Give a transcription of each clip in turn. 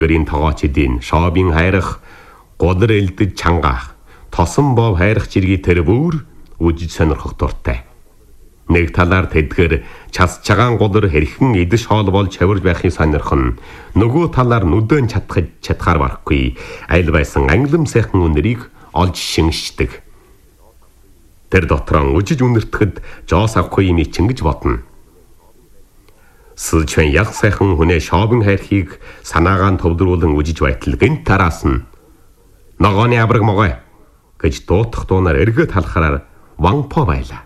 Гэрийн тоогоочдын шообын хайрах, голор элдэж чангаах, тосон бов хайрах жиргий тэр бүр үжиж сонирхох дуртай. Нэг талаар тэдгэр час чагаан голор хэрхэн идэж хоол болж хавирж байхыг сонирхон, нөгөө талаар нүдэн чадхаар барахгүй аль байсан англим сайхан үнэрийг олж шинждэг. Тэр дотроо үжиж үнэртэхэд жоос авахгүй юм ичингэж бодно. Сэлчвэн яг сайхан хүнээ шообын хайрхийг санаагаан төвдрүүлэн үжиж байтал гэнт тараас нь ногооны авраг могой гэж дуутах дуунаар эргээд халахаар Ванпо байлаа.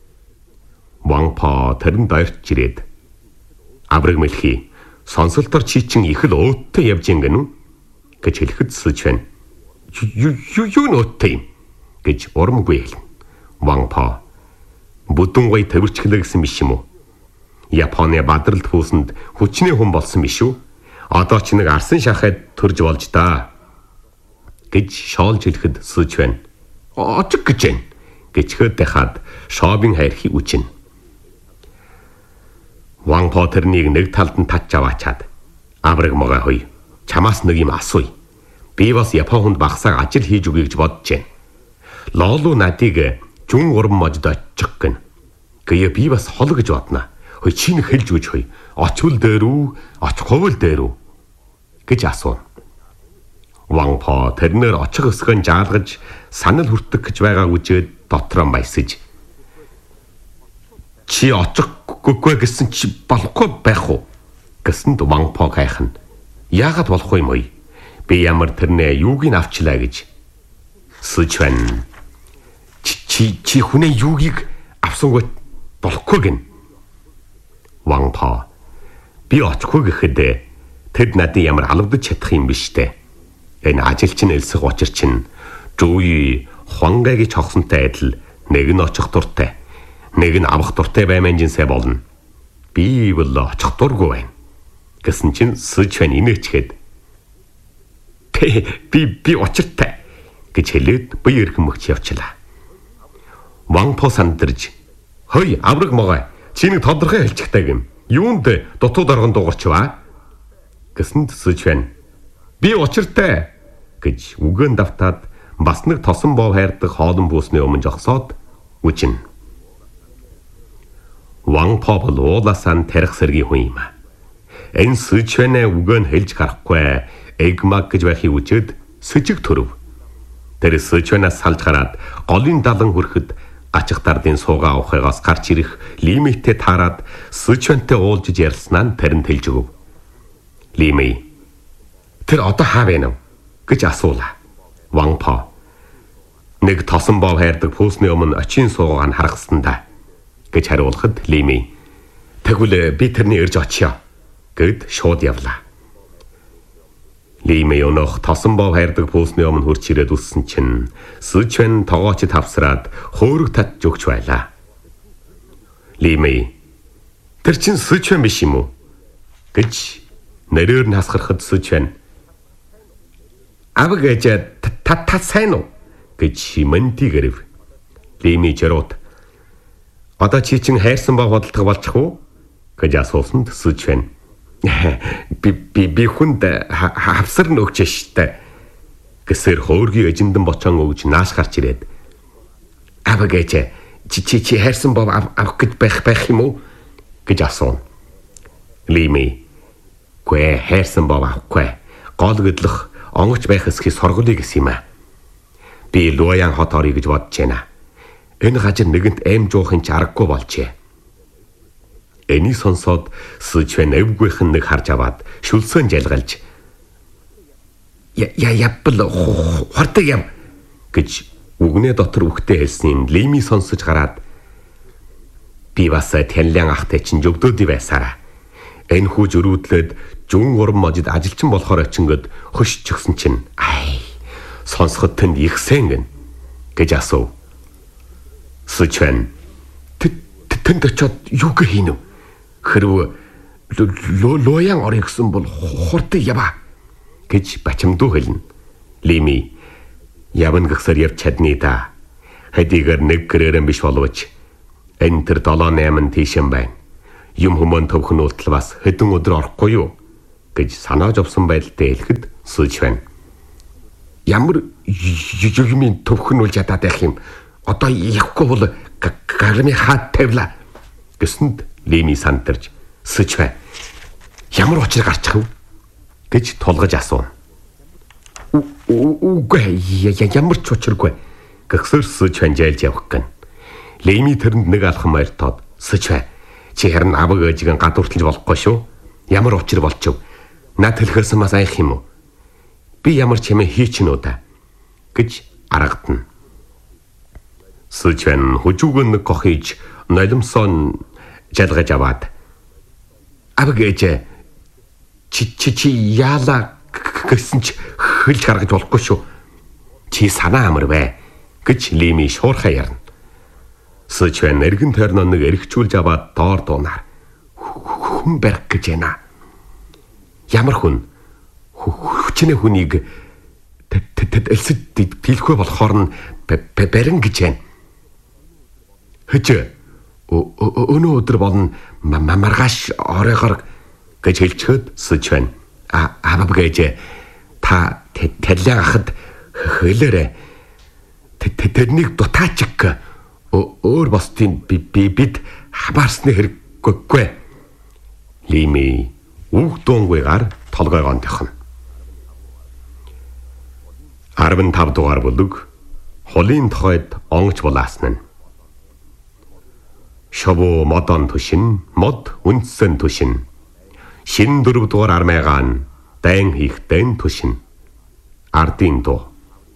Ванпо тэрэнд ойрч ирээд авраг мэлхий сонсолтор чи чин их л өөдтэй явж ингэн гэж хэлэхэд Сэлчвэн юу нөөдтэй юм гэж урамгүй хэлнэ. Ванпо бүдүүн гой тавирчглаа гэсэн биш юм уу? Японы бадралд хүйсэнд хүчний хүн болсон биш үү? Одоо ч нэг арсан шахаад төрж болж даа гэж шоолж хэлэхэд Сэлчвэн очиг гэж байна гэж хөдөө хаад шообын хайрхи үжин. Ванпо тэрнийг нэг талд нь татж аваачаад авраг могой хой чамаас нэг юм асууя. Би бас Япон хүнд багсаа ажил хийж өгье гэж бодож байна. Лоолу надыг жүн урам можид очих гэн. Гээ би бас хол гэж бодно. Хой чинь хэлж өгч хой. Очвол дээр үү? Очихгүй дээр үү? гэж асуув. Ванпо тэрнэр очих өсгөн жаалгаж санал хүртэх гэж байгаа үжээд дотроо баясаж. Чи очихгүй гэсэн чи болохгүй байх уу? Гэсэнд Ванпо гайхна. Яагаад болохгүй юм ой? Би ямар тэрнээ юуг нь авчлаа гэж. Сэлчвэн чи хүнээ юугийг авсангүй болохгүй гэн. Ванпо би очихгүй гэхэд тэд надад ямар алавдаж чадах юм биш үү? Энэ ажилчин элсэх учир чинь Жуй Хуангагийн чогсонтой адил нэг нь очих дуртай, нэг нь авах дуртай байман жинсээ болно. Би бол очих дургүй байна. Гэсэн чинь Сэлчвэн инээчгээд би очиртай гэж хэлээд бие эрхэм мөгч явчлаа. Ванпо сандарч хой авраг могой чи нэг тодорхой хэлчихтэй юм. Юунд дутууд оргон дуугарчваа? Гэсэнд Сэлчвэн би очиртай гэж үгэн давтаад бас нэг тосон бов хайрдаг хоолн бүүсний өмнө жогсоод үжин. Ванпо бол уулаасан тарих сэргийн хүн юм. Энэ Сэлчвэнэ үгэн хэлж гарахгүй эгмаг гэж байхыг үжээд сэжиг төрөв. Тэр Сэлчвэнээс салж гараад голын далан хүрэхэд ачих дардын суугаа авахыгаас гарч ирэх лимиттэй таарад Сэлчвэнтэй уулзж ярилснаа тэрэнд хэлж өгөв. Лими тэр одоо хаа байна вэ гэж асуулаа. Ванпо нэг тосон бов хайрдаг пүүсний өмнө очин суугааг нь харгасандаа гэж хариулахад Лими тэгвэл би тэрний ирж очиё гэд шууд явлаа. Лими өнөх тосон бов хайрдаг пүүсний өмнө хурц ирээд үссэн чинь Сэлчвэн тоогоочд хавсраад хөөрөг татж өгч байлаа. Лими тэр чинь Сэлчвэн биш юм уу гэж нэрээр нь хасгарахад Сэлчвэн аваг гэж та сайн уу гэж мэнтигэрэв. Лими жирот одоо чи чин хайрсан ба бодолдог болчих уу гэж асуусанд Сэлчвэн би хүнд хавсар нөгч штэ гэсээр хөөргийн эжиндэн бочон өгж нааш гарч ирээд аваг гэж чи хайрсан ба авах гэж байх юм уу гэж асуув. Лими гүй хайрсан ба авахгүй гол гэдлэх онгоч байх эсхий соргуулийг гэсэн юм аа. Би Луян хот орё гэж бодож байна. Энэ гажир нэгэнт аим жуухын ч аргагүй болжээ. Энийг сонсоод Сэлчвэн эвгүйхэн нэг харж аваад шүлсэн жалгалж япбал хордог юм гэж үгнээ дотор үхтэй хэлсэн Лими сонсож гараад би бас Тянлян ахтай чинь жөгдөөд байсараа. Энэ хүү зөрүүдлээд жүн урам можид ажилчин болохоор очингод хөшч өгсөн чинь сонсоход тэнд их сэн гэн гэж асуув. Сэлчвэн тэнд очиод юу гэх юм? Хэрв Луян орё гэсэн бол хурдан яваа гэж бачимдуу хэлнэ. Лими явна гэхсээр явж чадны да. Хэдийгээр нэг гэрээрэн биш боловч энэ тэр 7-8 тийшэн байна. Юм хүмүүн төвхнүүлтэл бас хэдэн өдөр орохгүй юу гэж санааж овсон байдалтай хэлэхэд сууж байна. Ямар юмын төвхнүүлж ядаад байх юм. Одоо явахгүй бол гарны хаад тавьла гэсэнд Лими сандарч сууж байна. Ямар учир гарчих вэ гэж тулгаж асуув. Үгүй ямар ч учиргүй гэхсээр сууж ханжаалж явах гэн. Лими тэрэнд нэг алхам ойртоод сууж байна. Чи харин аваг ээжигээ гадуурталж болохгүй шүү. Ямар учир болчихв. Наад хэлэхээс мас аях юм уу? Би ямар ч юм хийчихнэ үү да гэж аргадна. Сууж байна. Хүжүүгэн нэг гохиж нулимсон жалгаж аваад аваг ээж чи яала гэсэн ч хэлж гаргаж болохгүй шүү. Чи санаа амар бай гэж Лими шуурхаа ярна. Сууж байна. Эргэн тойрноо нэг эргчүүлж аваад доор дуунаар хүн барих гэж байна. Ямар хүн? Хүчнээ хүнийг элсэд дэлгүй болохоор нь барин гэж байна. Хөж өнөө өдөр болно маргааш оройгоор гэж хэлчихэд сууж байна. Аваг ээж та талиан ахад хөлөөрэ тэрнийг дутаачих өөр босдын бид хамаарсны хэрэггүй. Лими үг дунгүйгаар толгойгоо тахна. 15 дугаар бүлэг холын тохойд онгоч булаасна. Шобо модон түшин мод үндсэн түшин. Шин 4 дугаар армайгаан дайн хийхтэн түшин. Ардын дуу.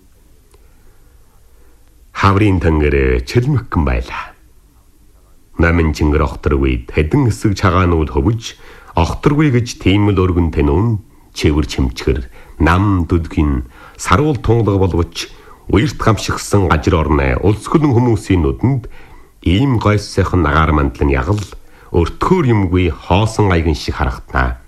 Хаврын тэнгэрэ чэлмэгхэн байла. Намын чингэр охтор үед хэдэн эсэг чагаанууд хөвж охторгүй гэж тийм л өргөн тэнүүн чивэр чимчгэр нам дүдгин саруул тунгалаг боловч уярт гамшигсан гажир орны улсгөлн хүмүүсийн нүдэнд ийм гойс сайхан нагаар мандал нь ягал өртгөр юмгүй хоосон аяган шиг харагдана.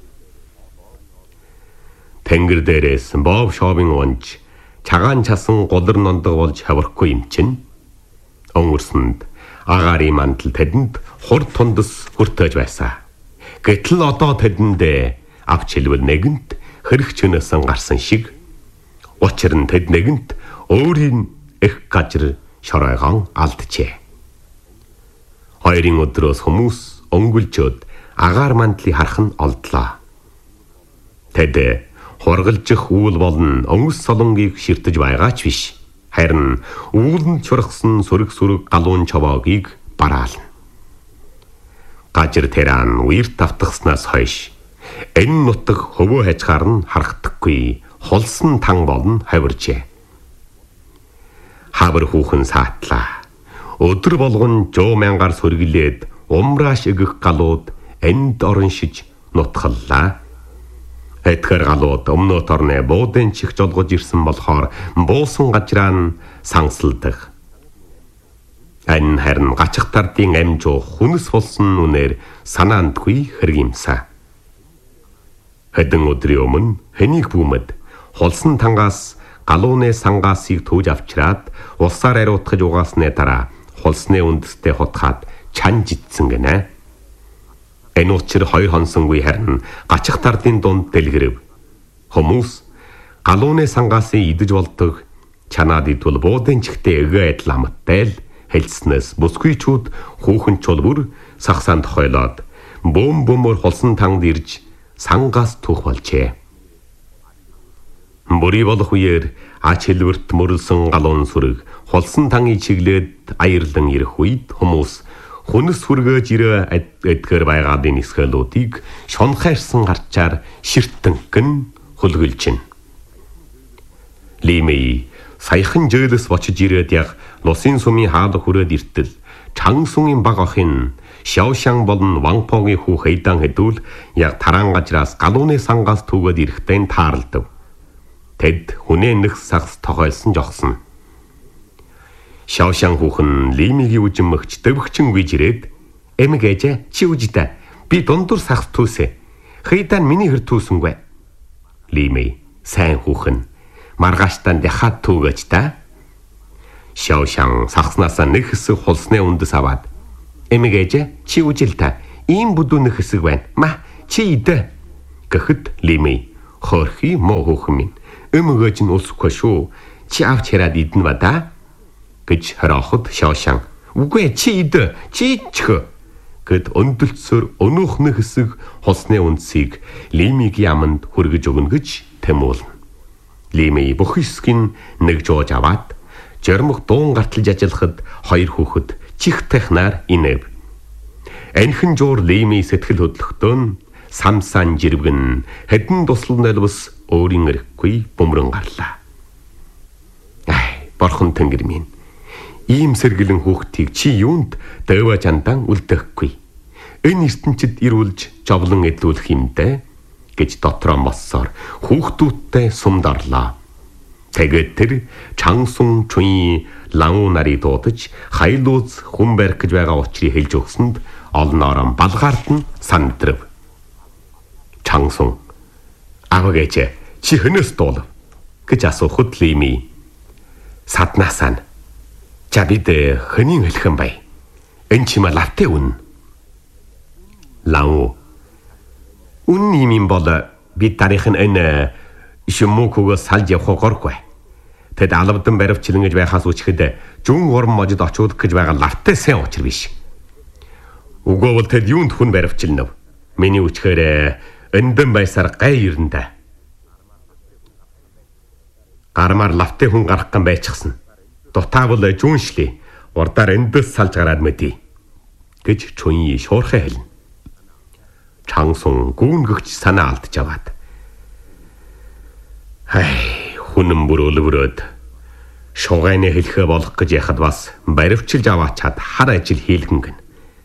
Тэнгэр дээрээс бов шовын унж чагаан часан голор нондог болж хаврахгүй юм чинь. Өнгөрсөнд агаарын мандал тэдэнд хур тундас хүртэж байсан. Гэтэл одоо тэдэндээ авч хэлбэл нэгэнт хэрэг чөнөөсөн гарсан шиг. Учир нь тэд нэгэнт өөрийн их гажир шоройгон алджээ. Хоёрын өдрөөс хүмүүс өнгөлжөөд агаар мандлыг харах нь олдлоо. Тэд хургалжих үйл болон өнгөс солонгийг ширтэж байгаач биш. Харин үүлэнд чургасан сүрэг галуун човоогийг бараална. Гажир тэран уярт автгаснаас хойш энэ нутаг хөвөө хажгаар нь харагдахгүй холсон тан болон хавиржээ. Хавар хүүхэн саатлаа. Өдөр болгон 100 мянгаар сөргилээд умрааш игэх галууд энд ороншиж нутгаллаа. Эдгээр галууд өмнөд орны буудын чих жолгож ирсэн болохоор буусан гажраа нь сансалдаг. Энэ харин гачих тардын амжуу хүнс болсон үнээр санаандгүй хэрэг юмсаа. Хэдэн өдрийн өмнө хэнийг бүүмэд холсон тангаас галууны сангаасыг түүж авчираад улсаар ариутгаж угаасны дараа холсны үндэстэй хутгаад чанж итсэн гинэ. Энэ учир хоёр хонсонгүй харин гачих тардын дунд дэлгэрэв. Хүмүүс галууны сангаасыг идэж болдог чанаад идвэл буудын чихтэй эгэ адил амттай л хэлснээс бүсгүйчүүд хүүхэн чулбүр сахсан тохойлоод бөмбөмөр холсон танд ирж сангаас түүх болжээ. Бүрий болох үеэр ач хэлбэрт мөрлсөн галуун сүрэг холсон таныг чиглээд аярлан ирэх үед хүмүүс хүнс хүргэж ирээ эдгээр байгаадын нисгэлүүдийг шонхайрсан гарчаар ширтэнхэн хөлгөлжин. Лими саяхан жөөлөс бочиж ирээд яг лусын сумын хаалга хүрээд иртэл Чангсунгийн баг охин Шаошан болон Ванпогийн хүү хайдан хэдүүл яг таран гажраас галууны сангаас түгээд ирэхтэй тааралдав. Тэд хүнээ нэг сагс тохиолсон жогсон. Шаошан хүүхэн Лимигийн үжиммэгч дэвгчин гүйж ирээд эмэг ээжээ чи үжидэ би дундуур сагс түүсэ. Хайдан миний хэр түүсэнгүй. Лими сайн хүүхэн маргааштан дахиад түүгэж та. Шаошан сагснасаа нэг хэсэг холсны үндэс аваад эмэг ээжээ чи үжил та ийм бүдүү нэг хэсэг байна. Ма чи идэ гэхэд Лими "Хөөрхий муу хүүхэн минь, өмгөөж нь улсгүй шүү. Чи авч хараад идэн ба да" гэж хараахад Шоушан "Үгүй чи идэ, чи идчихэ" гэд өндөлтсөөр өнөөхнө хэсэг хулсны үндсийг Лимигийн аманд хүргэж өгнө гэж тэмүүлнэ. Лими бүх хэсгийг нэг жууж аваад жормог дуун гарталж ажиллахад хоёр хүүхэд чих тахнаар инэв. Энхэн жуур Лими сэтгэл хөдлөхдөө самсан жирвгэн хэдэн туслал налбас өөрийн эрэхгүй бөмрөн гарлаа. Борхон тэнгэр минь, ийм сэргэлэн хүүхдийг чи юунд дэва жандан үлдэхгүй. Энэ ертөнцид ирүүлж жовлон эдлүүлэх юмдэ гэж дотроо моссоор хүүхдүүдтэй сумдарлаа. Тэгээд тэр Чангсун Чуи лангу нарыг дуудаж хайлууз хүн барих гэж байгаа учрыг хэлж өгсөнд олноорон балгаард нь сандрав. Чангсун "Аваагээч, чи хөнөөс дуулав" гэж асуухад Лими "Саднаасан. За бид хөнийн хэлхэн бай. Энэ чимээ лавтэ үн." Лау "Үн юм бол бид тарих нь энэ шимүүкгөөс салж явах горгүй. Тэд алавдан баривчлан гэж байхаас үчихэд зүүн уран можид очуулах гэж байгаа лавтэ сайн учир биш. Үгүй бол тэд юунд хүн баривчлнав. Миний үчхээр эндэн байсаар гай ирэндэ. Гармаар лавтэ хүн гарах гэн байчихсан. Дутаавал зүүншлий. Урдаар эндээс салж гараад мэдий" гэж Чуи шуурхай хэлнэ. Чангсун гүүнгөгч санаа алдж аваад "Хүнэн бүр өлөврөөд шугайны хэлхээ болох гэж яхад бас баривчилж аваачаад хар ажил хийлгэн гэн.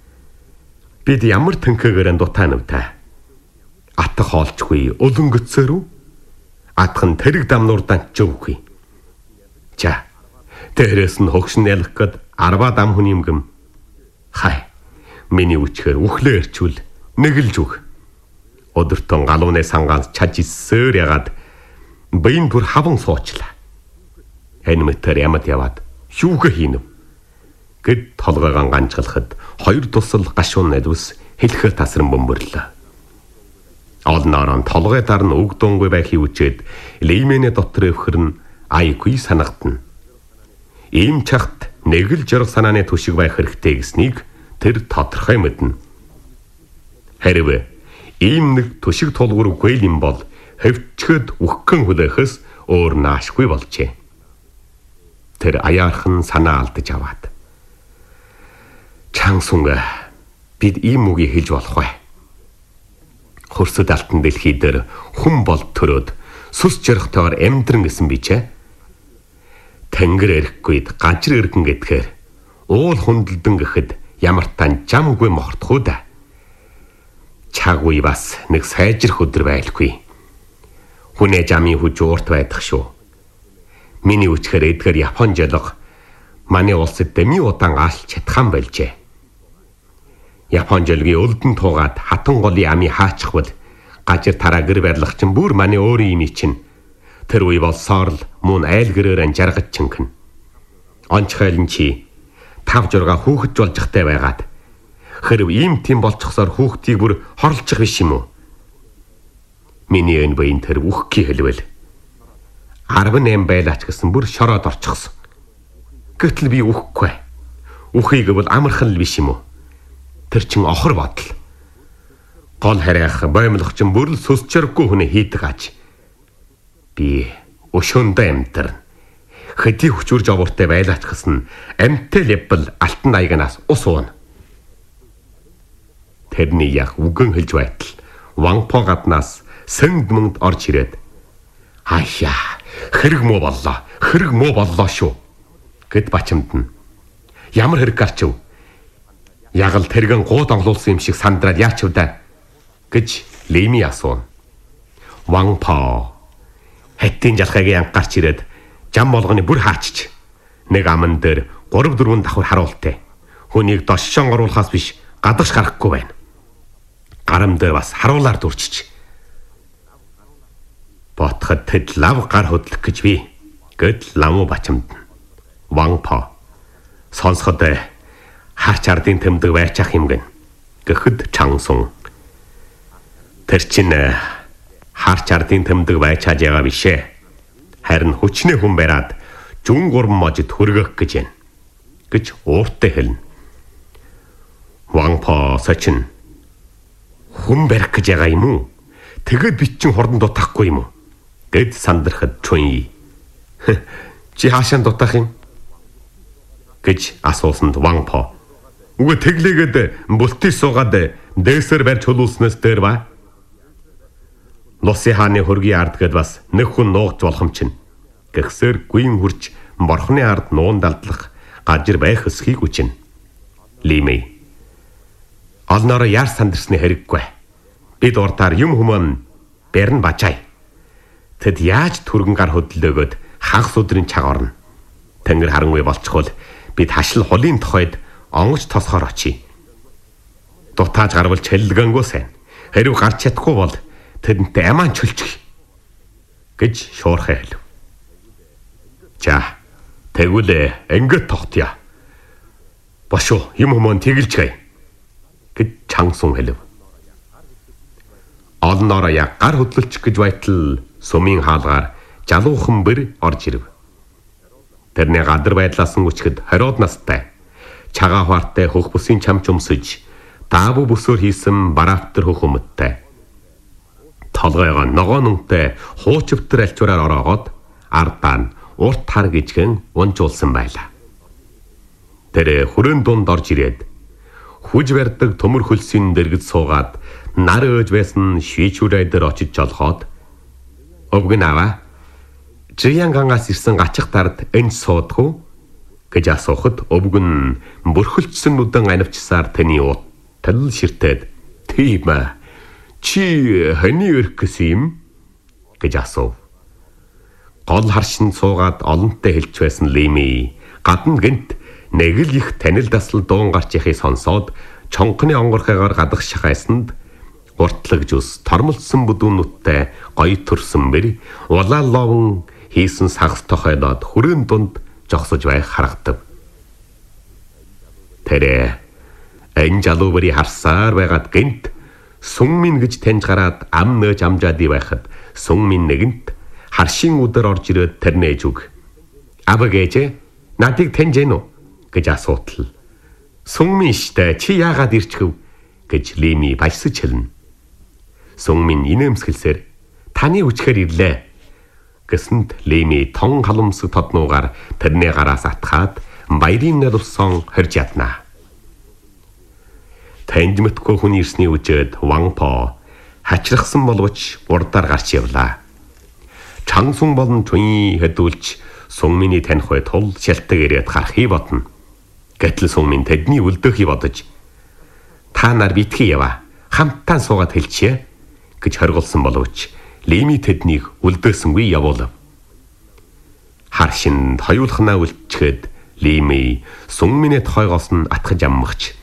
Бид ямар тэнхээгээр дутаанавтай. Атах хоолчгүй өлөнгөцөөрөө атхан тэрэг дамнуурдан чөвгүй. За дээрээс нь хогшин ялах гээд арва дам хүн юм гэм. Миний үчхээр үхлээ ирчүүл нэгэлж үг. Өдөртөн галууны сангаанс чаж исээр ягаад байн бүр хаван суучлаа. Энэ мэтэр ямат яваад шүүхэ хийнэв гэд толгойгоо ганчгалахад хоёр тусал гашуун налвс хэлхээ тасран бөмбөрлөө. Олноорон толгой дарн үг дунгуй байхыг үчээд Лиминий дотор өвхөр нь айгүй санагдана. Ийм чахт нэг л жорох санааны түшиг байх хэрэгтэй гэснийг тэр тодорхой мэднэ. Хэрвээ ийм нэг түшиг тулгуур үгүй юм бол хөвчгöd үхгэн хүлээхээс өөр наашгүй болжээ. Тэр аяархан санаа алдаж аваад "Чангсунга, бид ийм үгийг хэлж болох бай. Хөрсөд алтан дэлхий дээр хүн бол төрөөд сүс жархтойгоор амьдран гэсэн бичээ. Тэнгэр эрэхгүйд ганчир эргэн гэдгээр уул хүндэлдэн гэхэд ямар тань жамгүй мохортхоо да. Чаггүй бас нэг сайжрах өдөр байлгүй. Хүнээ жамын хүч уурт байдах шүү. Миний үчхээр эдгээр Япон жолго манай улсад дэми удаан аалч чадхан болжээ. Япон жолгийн өлдөн туугаад хатан голын амийг хаачхвал гажир тараа гэр барилах чинь бүр манай өөрийн юм чинь. Тэр үе болсоор л мөн айл гэрээр анжааргаж чинхэн. Онцгойлон чи 5-6 хүүхэд болжихтай байгаад хэрв ийм тийм болчихсоор хүүхдийг бүр хорлчих биш юм уу? Миний энэ байн тэр үххий хэлвэл 18 байлаач гэсэн бүр шороод орчихсон. Гэтэл би үхэхгүй. Үхийг бол амархан л биш юм уу? Тэр чин охор бодол. Гол харайх боомлох чин бүр л сүсчэргүй хүнээ хийдэг аж. Би өшөөндөө амтар. Хэдий хүчүр жовортой байлаач гэсэн амтай левел алтан айганаас ус уuna. Тэрний яг үгэн хэлж байтал Ванпо гаднаас сэнд мөнд орж ирээд хэрэг муу боллоо шүү гэд бачимдна. Ямар хэрэг гарчив? Яг л тэргэн гууд оглуулсан юм шиг сандраад яачв да гэж Лими асуув. Ванпо хэттийн жалхайгийн анх гарч ирээд жам болгоны бүр хаачиж нэг аман дээр 3-4 давхар харуултай. Хүнийг дошшон оруулахаас биш гадагш гарахгүй байна. Гарам дээр бас харуулаар дүрчиж. Ботход тэд лав гар хөдлөх гэж би гэд ламу бачимдна. Ванпо сонсоход харч ардын тэмдэг байрчах юм гэн гэхэд Чангсун тэр чинь Харч ардын тэмдэг байчааж байгаа бишээ. Харин хүчний хүн бариад жүн гурван можид хүргэх гэж байна. Гэж ууртай хэлнэ. Ванпо сочин хүн барих гэж байгаа юм уу? Тэгэд би чинь хордон дутахгүй юм уу? Гэд сандрахад Чуньи. Чи хаашаа дутах юм? Гэж асуусанд Ванпо. Үгүй тэглээгээд бүлтий суугаад дээсээр барьж хөлүүлснээс дээр ба. Лоси хааны хөргийн ард гэд бас нэг хүн нуугч болох юм чинь. Гэгсээр гүйн хурж борхны ард нуун далдлах гажир байх эсхийг үчинэ. Лими. Олноороо яар сандарсны хэрэггүй. Бид урдаар юм хүмүүн бэрн бачай. Тэд яаж түргэн гар хөдлөөгөөд хагас өдрийн цаг орно. Тэнгэр харангүй болчихвол бид хашил хулын тохойд онгоч тосгоор очие. Дутааж гарвал чэллэгэнгөө сайн. Хэрв гарч чадахгүй бол тэдэнтэй аман чөлчих. Гэж шуурхай хэлв. За, тэгвэл ингээд тогтъё. Бошуу юм хүмүүн тэгэлж гай. Гэж Чангсун хэлв. Олноороо яг гар хөдлөлчих гэж байтал сумын хаалгаар жалуухан бэр орж ирв. Тэрний гадар байдлаас нь үчгэд 20 настай. Чагаа хуартай хөх бүсийн чамч өмсөж, даабу бүсөөр хийсэн бараавтар хөх өмдтэй. Толгойгоо ногоо нүнтэй хуучвтар альчураар ороогоод ардаа нь урт хар гижгэн унжуулсан байлаа. Тэр хүрэн дунд орж ирээд хүж барьдаг төмөр хөлсийн дэргэд суугаад нар өөж байсан шийчүрэй дээр очиж жолохоод өвгөн аваа. Жиянгангаас ирсэн гачих дард энэ суудгүй гэж асуухад өвгөн бүрхэлжсэн нүдэн анивчсаар таны утал ширтээд тийм ээ. Чи хани өрх гэсэн юм? Гэж асуув. Гол харшин суугаад олонтой хэлж байсан Лими гадна гинт нэг л их танил дасал дуун гарч яхийг сонсоод чонгоны онгорхойгоор гадах шахайсанд уртлагж ус тормолцсон бүдүүнүүдтэй гоё төрсөн мэр улаан ловон хийсэн сагс тохойдоод хүрэн дунд жогсож байх харагдав. Тэр энэ жалуурыг харсаар байгаад гинт Сүнмин гэж таньж гараад ам нөөж амжаад байхад Сүнмин нэгэнт харшийн өдөр орж ирээд тэрнээж үг. Абагэж надыг таньж гэнэ үү гэж асуутал. Сүнмин штэ чи яагаад ирчихв гэж Лими баясаж хэлнэ. Сүнмин инээмсгэлсээр таны үчхээр ирлээ гэсэнд Лими тон халамсаг тоднуугаар тэрний гараас атгаад баярын нөлөвсөн хорж яднаа. Таньж мэдгүй хүн ирсний үжээд Ванпо хачирхсан боловч урдаар гарч явлаа. Чангсун болон Чуньи хэдүүлж Сүнминий таних бай тул шалтаг ирээд гарахыг бодно. Гэтэл Сүнмин тэдний үлдэхийг бодож та нар битгий яваа. Хамтдаа суугаад хэлчихье гэж хоригулсан боловч Лими тэднийг үлдээсэнгүй явуулав. Харшинд хоёулахнаа үлчгээд Лими Сүнминий тохойгоос нь атгаж аммагч.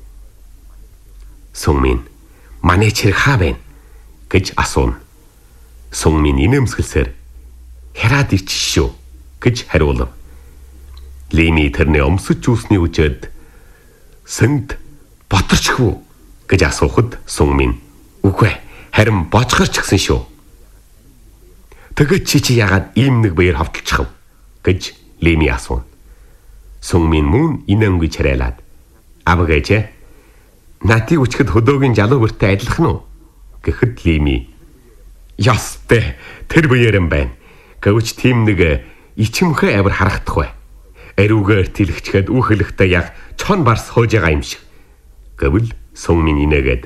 Сүнмин манай чирэг хаа байна гэж асууна. Сүнмин инээмсгэлсээр хараад ирчих шүү гэж хариулав. Лими тэрний өмсөж юусны үжээд сэнд боторчих уу гэж асуухад Сүнмин үгүй харин бочгорч гсэн шүү. Тэгээд чи яагаад ийм нэг баяр хавталчихв гэж Лими асууна. Сүнмин мөн инээнгүй чарайлаад абгэж надыг үчгэд хөдөөгийн жалуу бүртээ адилхан уу гэхэд Лими ястэй тэр баяран байна. Гэвч тийм нэг ичимхэ авир харагдах бай. Ариугаар тэлэгчгээд үхэлэхтэй яг чон барс хөөж байгаа юм шиг. Гэвэл Сүнмин инээгээд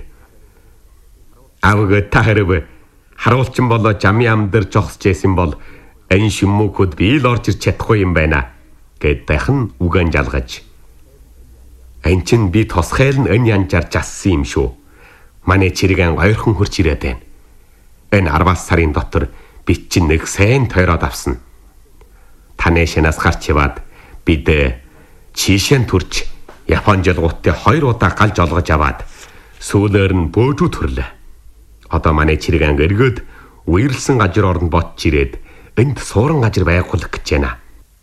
авга та хэрэг харуулчин болоо жамын ам дээр жогсож байсан бол энэ шимүүкүүд би л орж ирч чадахгүй юм байна гэд дахин үгэн жалгаж. Эн чин би тосхайл нь энэ янжаар жассан юм шүү. Манай чирэгэн ойрхон хурч ирээд байна. Энэ 10 сарын дотор би чинь нэг сайн тойроод авсан. Таны шинаас гарч яваад бид чишэн турч Япон жолгооттой 2 удаа галж олгож аваад сүүлээр нь бөөжүү төрлөө. Одоо манай чирэгэн эргөөд үерлсэн гажир орнд ботж ирээд энд сууран гажир байгуулах гэж байна.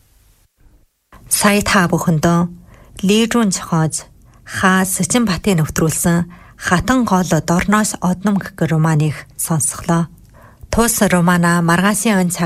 Сая та бүхэндөө Лижун зохиож Хаа Сэцэнбатын нэвтрүүлсэн Хатан гол дорноос одном гэх романыг сонсголоо. Тус Романа маргасын өн